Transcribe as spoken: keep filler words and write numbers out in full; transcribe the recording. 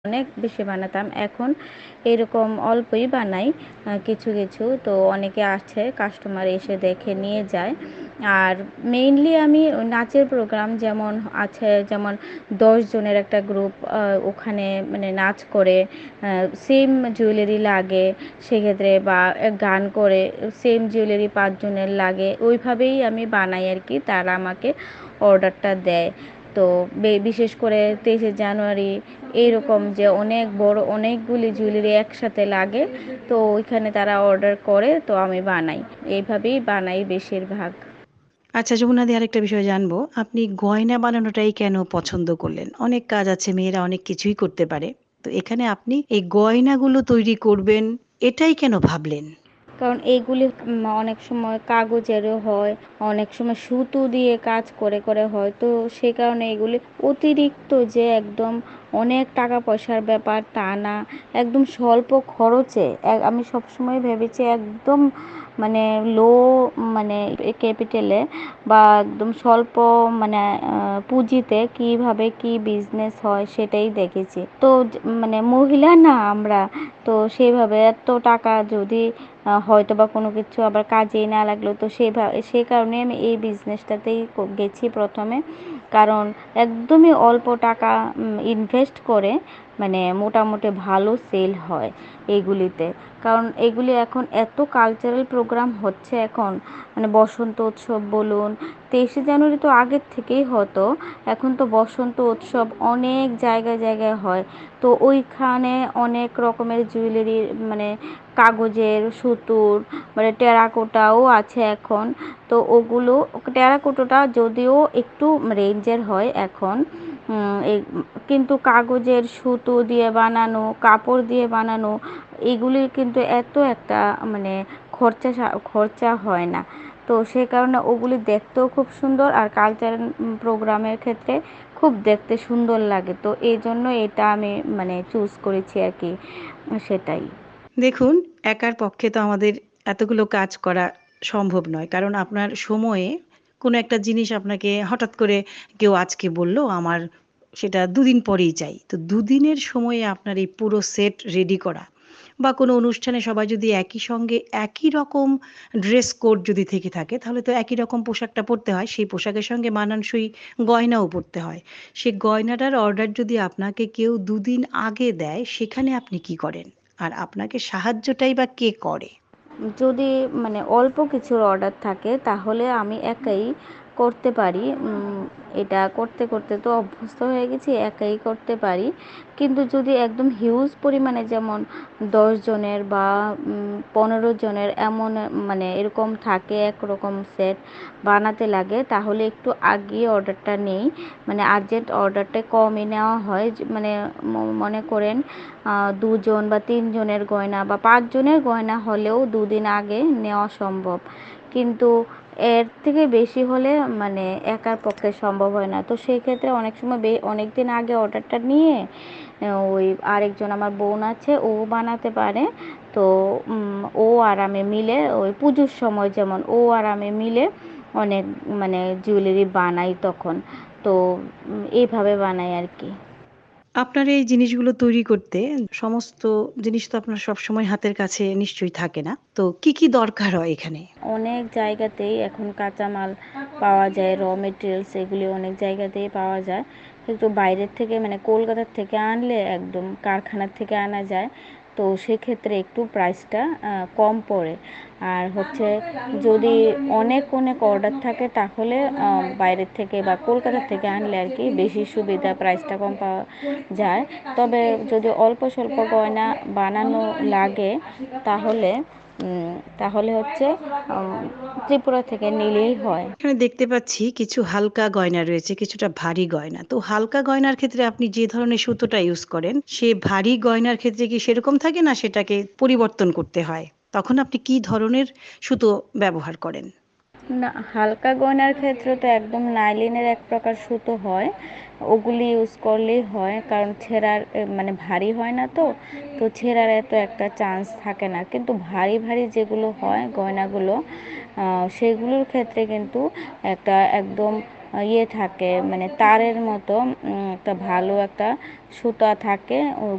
অনেক বেশি বানাতাম। এখন এরকম অল্পই বানাই আ কিছু, কিছু। তো অনেকে আছে কাস্টমার এসে দেখে নিয়ে যায়। আর মেইনলি আমি নাচের প্রোগ্রাম যেমন আছে যেমন দশ জনের একটা গ্রুপ আ ওখানে মানে নাচ করে আ সেম জুয়েলারি লাগে সেক্ষেত্রে বা এ গান করে সেম জুয়েলারি পাঁচ জনের লাগে। ওইভাবেই আমি বানাই আরকি। তারা আমাকে অর্ডারটা দেয়। তো বে বিশেষ করে তেইশে জানুয়ারি এইরকম যে অনেক বড় অনেকগুলি জুয়েলারি একসাথে লাগে। তো ওইখানে তারা অর্ডার করে তো আমি বানাই। এইভাবেই বানাই বেশিরভাগ। আচ্ছা যমুনাদি আরেকটা বিষয় জানবো। আপনি গয়না বানানোটাই কেন পছন্দ করলেন? অনেক কাজ আছে, মেয়েরা অনেক কিছুই করতে পারে। তো এখানে আপনি এই গয়নাগুলো তৈরি করবেন, এটাই কেন ভাবলেন? কারণ এইগুলি উম অনেক সময় কাগজেরও হয়, অনেক সময় সুতো দিয়ে কাজ করে, করে হয়। তো সে কারণে এগুলি অতিরিক্ত যে একদম অনেক টাকা পয়সার ব্যাপার তা না। একদম স্বল্প খরচে এ আমি সবসময় ভেবেছি একদম মানে লো মানে ক্যাপিটালে বা একদম স্বল্প মানে আ পুঁজিতে কিভাবে কি বিজনেস হয় সেটাই দেখেছি। তো য মানে মহিলা না আমরা, তো সেভাবে এত টাকা যদি আ হয়তোবা কোনো কিছু আবার কাজেই না লাগলো তো সেভা সে কারণে আমি এই বিজনেসটাতেই ক গেছি প্রথম এ। কারণ একদমই অল্প টাকা উম ইনভেস্ট করে মানে মোটামুটি ভালো সেল হয় এইগুলিতে। কারণ এগুলি এখন এত কালচারাল প্রোগ্রাম হচ্ছে এখন মানে বসন্ত উৎসব বলুন, তেইশে জানুয়ারি তো আগের থেকেই হতো। এখন তো বসন্ত উৎসব অনেক জায়গায়, জায়গায় হয়। তো ওইখানে অনেক রকমের জুয়েলারি মানে কাগজের, সুতোর মানে টেরাকোটাও আছে এখন। তো ওগুলো টেরাকোটাটা যদিও একটু রেঞ্জের হয় এখন। উম এই কিন্তু কাগজের, সুতো দিয়ে বানানো, কাপড় দিয়ে বানানো এগুলির কিন্তু এত একটা মানে খরচা সা খরচা হয় না। তো সে কারণে ওগুলি দেখতেও খুব সুন্দর আর কালচারাল উম প্রোগ্রামের ক্ষেত্রে খুব দেখতে সুন্দর লাগে। তো এইজন্য এটা আমি মানে চুজ করেছি আরকি। সেটাই। দেখুন, একার পক্ষে তো আমাদের এতগুলো কাজ করা সম্ভব নয়। কারণ আপনার সময়ে কোনো একটা জিনিস আপনাকে হঠাৎ করে কেউ আজকে বলল, আমার সেটা দুদিন পরেই চাই। তো দুদিনের সময়ে আপনার এই পুরো সেট রেডি করা বা কোনো অনুষ্ঠানে সবাই যদি একই সঙ্গে একই রকম ড্রেস কোড যদি থেকে থাকে, তাহলে তো একই রকম পোশাকটা পরতে হয়। সেই পোশাকের সঙ্গে মানানসই গয়নাও পরতে হয়। সেই গয়নাটার অর্ডার যদি আপনাকে কেউ দুদিন আগে দেয়, সেখানে আপনি কি করেন? আর আপনাকে সাহায্যটাই বা কে করে? যদি মানে অল্প কিছুর অর্ডার থাকে তাহলে আমি একাই করতে পারি। উম এটা করতে, করতে তো অভ্যস্ত হয়ে গেছি, একাই করতে পারি। কিন্তু যদি একদম হিউজ পরিমাণে যেমন দশ জনের বা উম পনেরো জনের এমন মানে এরকম থাকে একরকম সেট বানাতে লাগে তাহলে একটু আগিয়ে অর্ডারটা নেই। মানে আর্জেন্ট অর্ডারটা কমই নেওয়া হয়। যে মানে ম মনে করেন আ দুই জন বা তিন জনের গয়না বা পাঁচ জনের গয়না হলেও দুদিন আগে নেওয়া সম্ভব। কিন্তু এর থেকে বেশি হলে মানে একার পক্ষে সম্ভব হয় না। তো সেই ক্ষেত্রে অনেক সময় বে অনেকদিন আগে অর্ডারটা নিয়ে আ ওই আরেকজন আমার বোন আছে ও বানাতে পারে। তো উম ও আর আমি মিলে ওই পুজোর সময় যেমন ও আর আমি মিলে অনেক মানে জুয়েলারি বানাই তখন। তো উম এইভাবে বানাই আরকি। আপনার এই জিনিসগুলো তৈরি করতে সমস্ত জিনিস তো আপনার সবসময় হাতের কাছে নিশ্চয়ই থাকে না। তো কি, কি দরকার হয় এখানে? অনেক জায়গাতেই এখন কাঁচামাল পাওয়া যায়, র মেটেরিয়ালস এগুলি অনেক জায়গাতেই পাওয়া যায়। কিন্তু বাইরের থেকে মানে কলকাতার থেকে আনলে একদম কারখানার থেকে আনা যায়। তো সেক্ষেত্রে একটু প্রাইসটা আ কম পড়ে। আর হচ্ছে যদি অনেক, অনেক অর্ডার থাকে তাহলে আ বাইরের থেকে বা কলকাতার থেকে আনলে আরকি বেশি সুবিধা, প্রাইসটা কম পাওয়া যায়। তবে যদি অল্প স্বল্প গয়না বানানো লাগে তাহলে উম তাহলে হচ্ছে উম ত্রিপুরা থেকে নিলেই হয়। এখানে দেখতে পাচ্ছি কিছু হালকা গয়না রয়েছে, কিছুটা ভারী গয়না। তো হালকা গয়নার ক্ষেত্রে আপনি যে ধরনের সুতোটা ইউজ করেন, সে ভারী গয়নার ক্ষেত্রে কি সেরকম থাকে না সেটাকে পরিবর্তন করতে হয়? তখন আপনি কি ধরনের সুতো ব্যবহার করেন? না, হালকা গয়নার ক্ষেত্রে তো একদম নাইলনের এক প্রকার সুতো হয়। ওগুলি ইউজ করলেই হয়। কারণ ছেঁড়ার এ মানে ভারী হয় না তো। তো ছেঁড়ার এত একটা চান্স থাকে না। কিন্তু ভারী, ভারী যেগুলো হয় গয়নাগুলো আ সেগুলোর ক্ষেত্রে কিন্তু একটা একদম আ ইয়ে থাকে মানে তারের মতো উম একটা ভালো একটা সুতা থাকে। ও